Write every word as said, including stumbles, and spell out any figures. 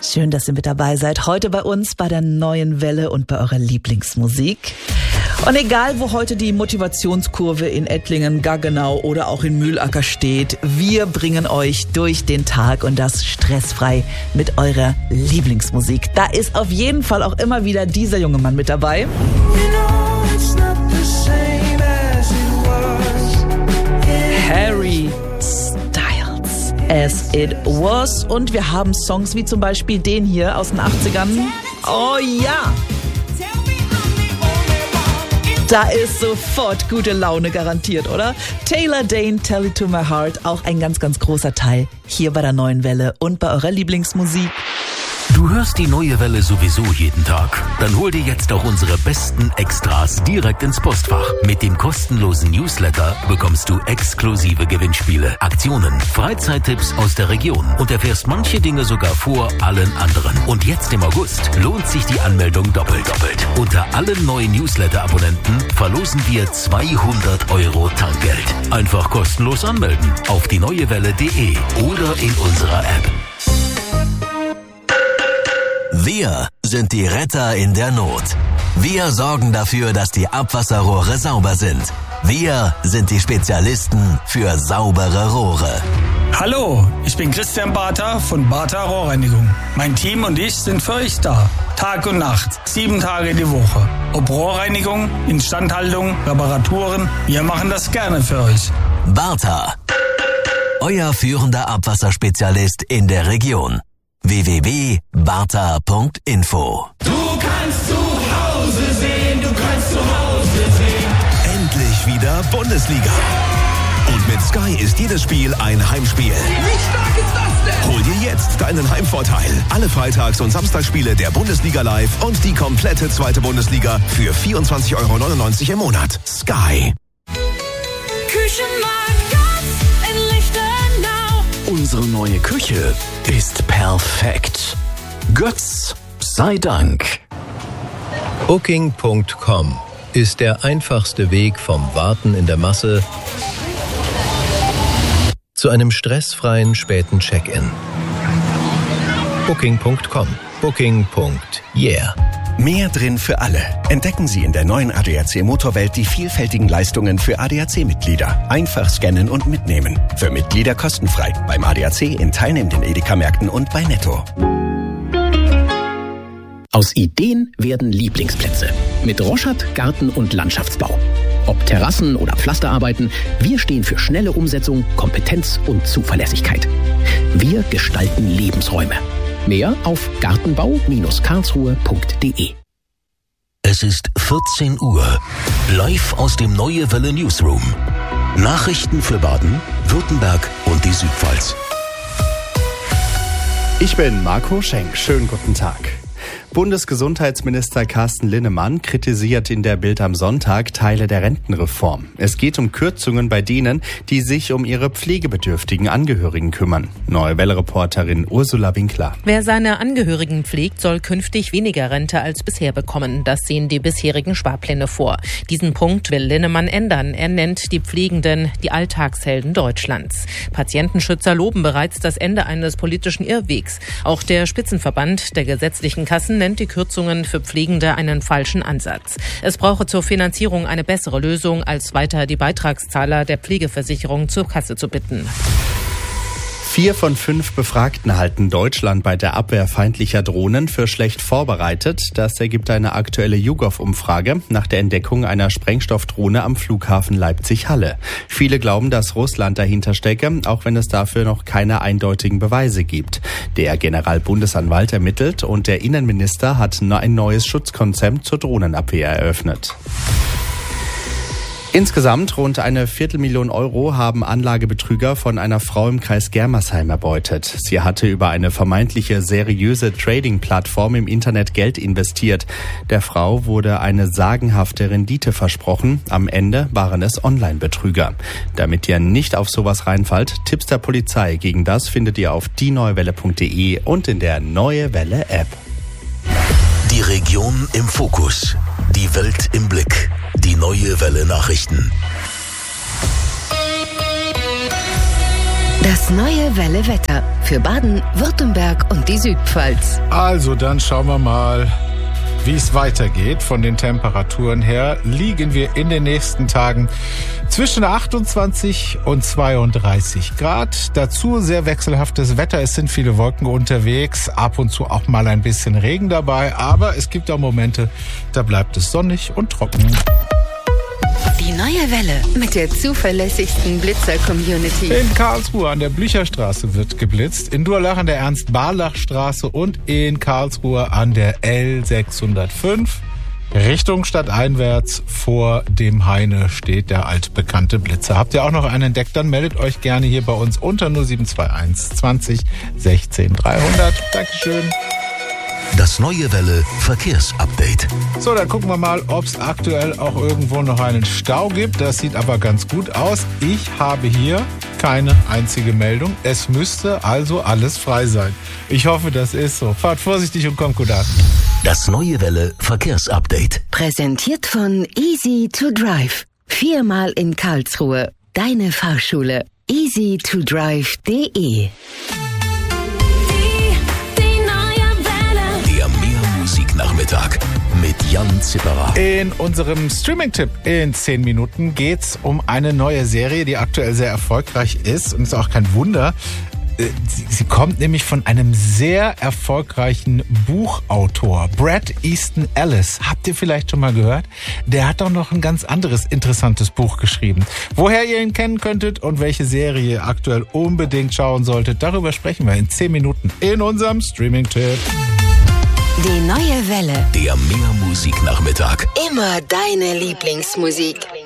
Schön, dass ihr mit dabei seid. Heute bei uns bei der Neuen Welle und bei eurer Lieblingsmusik. Und egal, wo heute die Motivationskurve in Ettlingen, Gaggenau oder auch in Mühlacker steht, wir bringen euch durch den Tag und das stressfrei mit eurer Lieblingsmusik. Da ist auf jeden Fall auch immer wieder dieser junge Mann mit dabei. Harry Styles, As It Was. Und wir haben Songs wie zum Beispiel den hier aus den achtzigern. Oh ja! Da ist sofort gute Laune garantiert, oder? Taylor Dayne, Tell It To My Heart, auch ein ganz, ganz großer Teil hier bei der Neuen Welle und bei eurer Lieblingsmusik. Du hörst die Neue Welle sowieso jeden Tag. Dann hol dir jetzt auch unsere besten Extras direkt ins Postfach. Mit dem kostenlosen Newsletter bekommst du exklusive Gewinnspiele, Aktionen, Freizeittipps aus der Region und erfährst manche Dinge sogar vor allen anderen. Und jetzt im August lohnt sich die Anmeldung doppelt doppelt. Unter allen neuen Newsletter-Abonnenten verlosen wir zweihundert Euro Tankgeld. Einfach kostenlos anmelden auf die neue welle punkt de oder in unserer App. Wir sind die Retter in der Not. Wir sorgen dafür, dass die Abwasserrohre sauber sind. Wir sind die Spezialisten für saubere Rohre. Hallo, ich bin Christian Bartha von Bartha Rohrreinigung. Mein Team und ich sind für euch da. Tag und Nacht, sieben Tage die Woche. Ob Rohrreinigung, Instandhaltung, Reparaturen, wir machen das gerne für euch. Bartha, euer führender Abwasserspezialist in der Region. w w w punkt bartha punkt info. Du kannst zu Hause sehen, du kannst zu Hause sehen. Endlich wieder Bundesliga. Und mit Sky ist jedes Spiel ein Heimspiel. Wie stark ist das denn? Hol dir jetzt deinen Heimvorteil. Alle Freitags- und Samstagsspiele der Bundesliga live und die komplette zweite Bundesliga für vierundzwanzig Euro neunundneunzig im Monat. Sky. Küchenmarkt Götz in Lichtenau. Unsere neue Küche ist perfekt. Götz sei Dank. Booking Punkt com ist der einfachste Weg vom Warten in der Masse zu einem stressfreien späten Check-in. Booking Punkt com. Booking. Yeah. Mehr drin für alle. Entdecken Sie in der neuen A D A C Motorwelt die vielfältigen Leistungen für A D A C-Mitglieder. Einfach scannen und mitnehmen. Für Mitglieder kostenfrei. Beim A D A C in teilnehmenden Edeka-Märkten und bei Netto. Aus Ideen werden Lieblingsplätze. Mit Roschat Garten- und Landschaftsbau. Ob Terrassen oder Pflasterarbeiten, wir stehen für schnelle Umsetzung, Kompetenz und Zuverlässigkeit. Wir gestalten Lebensräume. Mehr auf gartenbau Karlsruhe punkt de. Es ist vierzehn Uhr. Live aus dem Neue Welle Newsroom. Nachrichten für Baden, Württemberg und die Südpfalz. Ich bin Marco Schenk. Schönen guten Tag. Bundesgesundheitsminister Carsten Linnemann kritisiert in der Bild am Sonntag Teile der Rentenreform. Es geht um Kürzungen bei denen, die sich um ihre pflegebedürftigen Angehörigen kümmern. Neue Welle-Reporterin Ursula Winkler. Wer seine Angehörigen pflegt, soll künftig weniger Rente als bisher bekommen. Das sehen die bisherigen Sparpläne vor. Diesen Punkt will Linnemann ändern. Er nennt die Pflegenden die Alltagshelden Deutschlands. Patientenschützer loben bereits das Ende eines politischen Irrwegs. Auch der Spitzenverband der gesetzlichen Kassen nennt die Kürzungen für Pflegende einen falschen Ansatz. Es brauche zur Finanzierung eine bessere Lösung, als weiter die Beitragszahler der Pflegeversicherung zur Kasse zu bitten. Vier von fünf Befragten halten Deutschland bei der Abwehr feindlicher Drohnen für schlecht vorbereitet. Das ergibt eine aktuelle YouGov-Umfrage nach der Entdeckung einer Sprengstoffdrohne am Flughafen Leipzig-Halle. Viele glauben, dass Russland dahinter stecke, auch wenn es dafür noch keine eindeutigen Beweise gibt. Der Generalbundesanwalt ermittelt und der Innenminister hat ein neues Schutzkonzept zur Drohnenabwehr eröffnet. Insgesamt rund eine Viertelmillion Euro haben Anlagebetrüger von einer Frau im Kreis Germersheim erbeutet. Sie hatte über eine vermeintliche seriöse Trading-Plattform im Internet Geld investiert. Der Frau wurde eine sagenhafte Rendite versprochen. Am Ende waren es Online-Betrüger. Damit ihr nicht auf sowas reinfallt, Tipps der Polizei gegen das findet ihr auf die neue welle punkt de und in der Neue Welle App. Die Region im Fokus. Die Welt im Blick. Die Neue Welle Nachrichten. Das neue Welle Wetter für Baden, Württemberg und die Südpfalz. Also, dann schauen wir mal, wie es weitergeht. Von den Temperaturen her liegen wir in den nächsten Tagen zwischen achtundzwanzig und zweiunddreißig Grad. Dazu sehr wechselhaftes Wetter. Es sind viele Wolken unterwegs, ab und zu auch mal ein bisschen Regen dabei. Aber es gibt auch Momente, da bleibt es sonnig und trocken. Die neue Welle mit der zuverlässigsten Blitzer-Community. In Karlsruhe an der Blücherstraße wird geblitzt, in Durlach an der Ernst-Barlach-Straße und in Karlsruhe an der L sechshundertfünf. Richtung stadteinwärts vor dem Heine steht der altbekannte Blitzer. Habt ihr auch noch einen entdeckt, dann meldet euch gerne hier bei uns unter null sieben zwei eins zwanzig sechzehn dreihundert. Dankeschön. Das neue Welle Verkehrsupdate. So, dann gucken wir mal, ob es aktuell auch irgendwo noch einen Stau gibt. Das sieht aber ganz gut aus. Ich habe hier keine einzige Meldung. Es müsste also alles frei sein. Ich hoffe, das ist so. Fahrt vorsichtig und kommt gut an. Das neue Welle Verkehrsupdate. Präsentiert von Easy to Drive. Viermal in Karlsruhe. Deine Fahrschule. easy to drive punkt de. Nachmittag mit Jan Zipperer. In unserem Streaming-Tipp in zehn Minuten geht's um eine neue Serie, die aktuell sehr erfolgreich ist. Und es ist auch kein Wunder. Sie, sie kommt nämlich von einem sehr erfolgreichen Buchautor, Bret Easton Ellis. Habt ihr vielleicht schon mal gehört? Der hat doch noch ein ganz anderes interessantes Buch geschrieben. Woher ihr ihn kennen könntet und welche Serie ihr aktuell unbedingt schauen solltet, darüber sprechen wir in zehn Minuten in unserem Streaming-Tipp. Die neue Welle. Der Mehr Musik Nachmittag. Immer deine Lieblingsmusik.